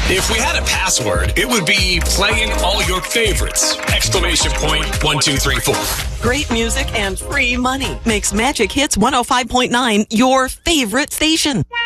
If we had a password, it would be playing all your favorites! Exclamation point 1234. Great music and free money makes Magic Hits 105.9 your favorite station.